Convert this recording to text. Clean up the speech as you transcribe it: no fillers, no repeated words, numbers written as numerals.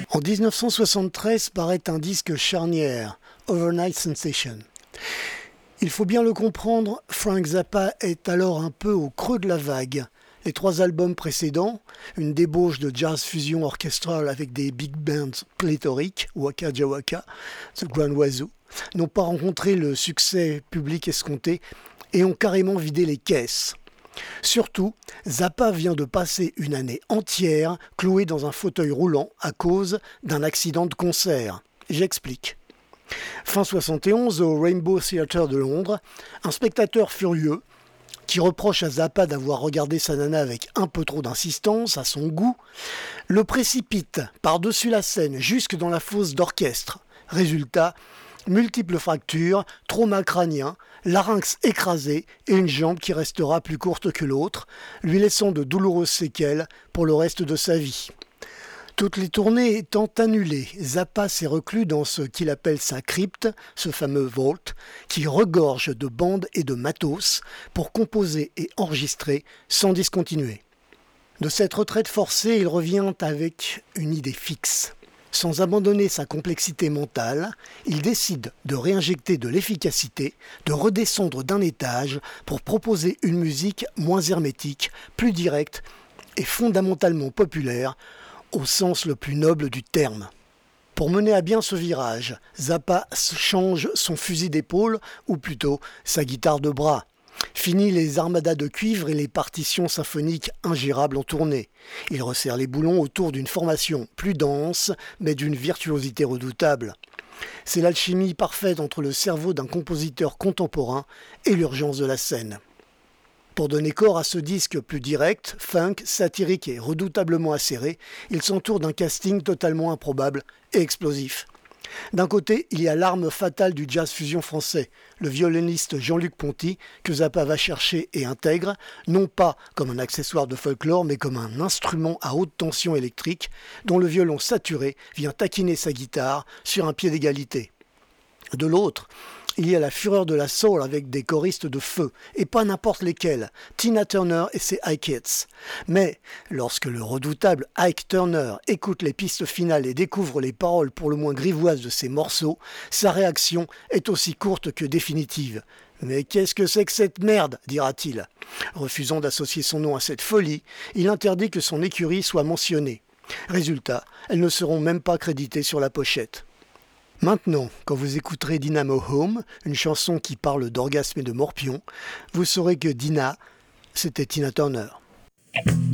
En 1973 paraît un disque charnière, Overnight Sensation. Il faut bien le comprendre, Frank Zappa est alors un peu au creux de la vague. Les 3 albums précédents, une débauche de jazz fusion orchestrale avec des big bands pléthoriques, Waka Jawaka, The Grand Wazoo, n'ont pas rencontré le succès public escompté et ont carrément vidé les caisses. Surtout, Zappa vient de passer une année entière cloué dans un fauteuil roulant à cause d'un accident de concert. J'explique. Fin 71, au Rainbow Theatre de Londres, un spectateur furieux qui reproche à Zappa d'avoir regardé sa nana avec un peu trop d'insistance, à son goût, le précipite par-dessus la scène jusque dans la fosse d'orchestre. Résultat, multiples fractures, trauma crânien, larynx écrasé et une jambe qui restera plus courte que l'autre, lui laissant de douloureuses séquelles pour le reste de sa vie. Toutes les tournées étant annulées, Zappa s'est reclus dans ce qu'il appelle sa crypte, ce fameux vault, qui regorge de bandes et de matos pour composer et enregistrer sans discontinuer. De cette retraite forcée, il revient avec une idée fixe. Sans abandonner sa complexité mentale, il décide de réinjecter de l'efficacité, de redescendre d'un étage pour proposer une musique moins hermétique, plus directe et fondamentalement populaire, au sens le plus noble du terme. Pour mener à bien ce virage, Zappa change son fusil d'épaule, ou plutôt sa guitare de bras. Fini les armadas de cuivre et les partitions symphoniques ingérables en tournée. Il resserre les boulons autour d'une formation plus dense, mais d'une virtuosité redoutable. C'est l'alchimie parfaite entre le cerveau d'un compositeur contemporain et l'urgence de la scène. Pour donner corps à ce disque plus direct, funk, satirique et redoutablement acéré, il s'entoure d'un casting totalement improbable et explosif. D'un côté, il y a l'arme fatale du jazz fusion français, le violoniste Jean-Luc Ponty, que Zappa va chercher et intègre, non pas comme un accessoire de folklore, mais comme un instrument à haute tension électrique, dont le violon saturé vient taquiner sa guitare sur un pied d'égalité. De l'autre, il y a la fureur de la soul avec des choristes de feu, et pas n'importe lesquels, Tina Turner et ses Ike Hits. Mais lorsque le redoutable Ike Turner écoute les pistes finales et découvre les paroles pour le moins grivoises de ses morceaux, sa réaction est aussi courte que définitive. « Mais qu'est-ce que c'est que cette merde ?» dira-t-il. Refusant d'associer son nom à cette folie, il interdit que son écurie soit mentionnée. Résultat, elles ne seront même pas créditées sur la pochette. Maintenant, quand vous écouterez Dynamo Home, une chanson qui parle d'orgasme et de morpion, vous saurez que Dina, c'était Tina Turner.